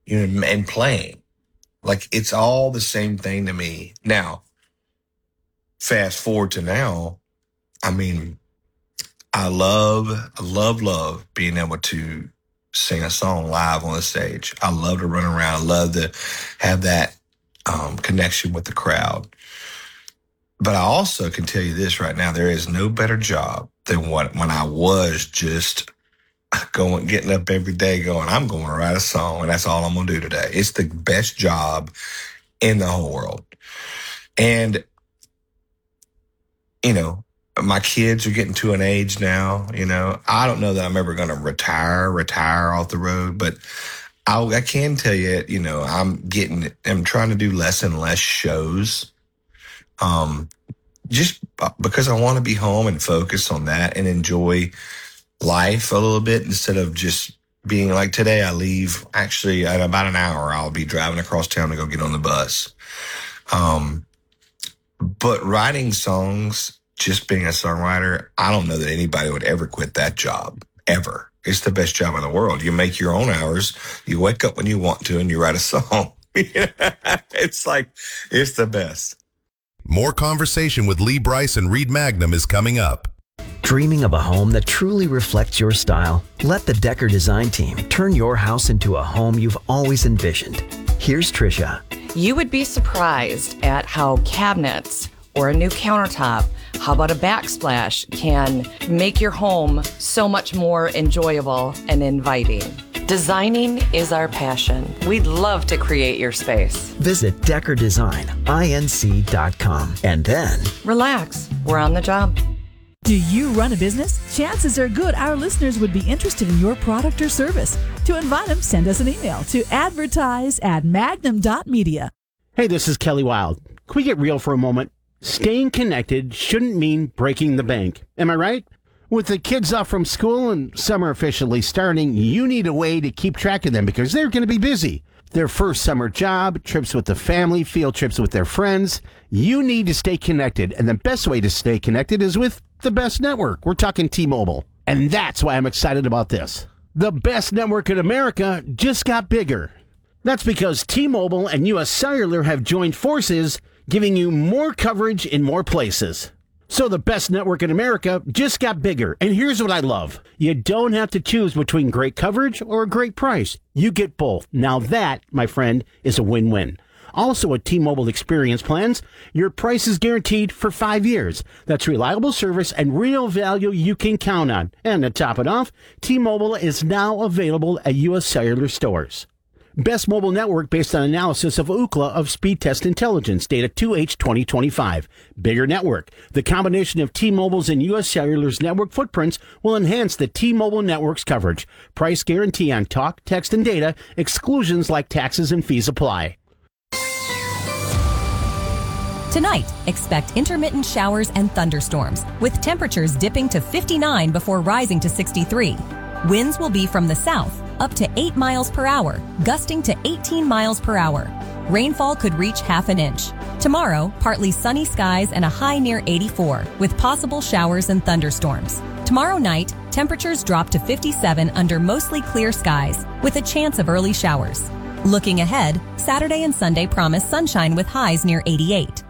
and playing. Like, it's all the same thing to me. Now, fast forward to now, I mean, I love being able to sing a song live on the stage. I love to run around. I love to have that connection with the crowd. But I also can tell you this right now, there is no better job than when I was just getting up every day going, I'm going to write a song, and that's all I'm going to do today. It's the best job in the whole world. And, my kids are getting to an age now, I don't know that I'm ever going to retire off the road, but I can tell you, I'm trying to do less and less shows. Just because I want to be home and focus on that and enjoy life a little bit instead of just being like today. I leave actually at about an hour. I'll be driving across town to go get on the bus. But writing songs, just being a songwriter, I don't know that anybody would ever quit that job, ever. It's the best job in the world. You make your own hours. You wake up when you want to and you write a song. It's the best. More conversation with Lee Brice and Reed Magnum is coming up. Dreaming of a home that truly reflects your style? Let the Decker Design Team turn your house into a home you've always envisioned. Here's Trisha. You would be surprised at how cabinets or a new countertop, how about a backsplash, can make your home so much more enjoyable and inviting. Designing is our passion. We'd love to create your space. Visit DeckerDesignInc.com and then relax. We're on the job. Do you run a business? Chances are good our listeners would be interested in your product or service. To invite them, send us an email to advertise@magnum.media. Hey, this is Kelly Wild. Can we get real for a moment? Staying connected shouldn't mean breaking the bank. Am I right? With the kids off from school and summer officially starting, you need a way to keep track of them because they're going to be busy. Their first summer job, trips with the family, field trips with their friends. You need to stay connected, and the best way to stay connected is with the best network. We're talking T-Mobile, and that's why I'm excited about this. The best network in America just got bigger. That's because T-Mobile and U.S. Cellular have joined forces, giving you more coverage in more places. So the best network in America just got bigger. And here's what I love. You don't have to choose between great coverage or a great price. You get both. Now that, my friend, is a win-win. Also at T-Mobile Experience Plans, your price is guaranteed for 5 years. That's reliable service and real value you can count on. And to top it off, T-Mobile is now available at U.S. Cellular stores. Best mobile network based on analysis of Ookla of Speed Test Intelligence, data 2H 2025. Bigger network. The combination of T-Mobile's and U.S. Cellular's network footprints will enhance the T-Mobile network's coverage. Price guarantee on talk, text, and data. Exclusions like taxes and fees apply. Tonight, expect intermittent showers and thunderstorms, with temperatures dipping to 59 before rising to 63. Winds will be from the south, up to 8 miles per hour, gusting to 18 miles per hour. Rainfall could reach half an inch. Tomorrow, partly sunny skies and a high near 84, with possible showers and thunderstorms. Tomorrow night, temperatures drop to 57 under mostly clear skies, with a chance of early showers. Looking ahead, Saturday and Sunday promise sunshine with highs near 88.